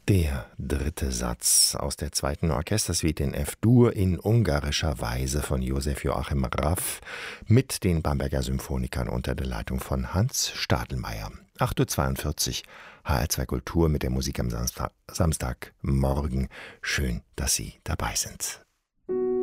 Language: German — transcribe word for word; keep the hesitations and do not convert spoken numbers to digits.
Der dritte Satz aus der zweiten Orchestersuite in F-Dur in ungarischer Weise von Josef Joachim Raff mit den Bamberger Symphonikern unter der Leitung von Hans Stadelmeier. acht Uhr zweiundvierzig, H R zwei Kultur mit der Musik am Samstag, Samstagmorgen. Schön, dass Sie dabei sind.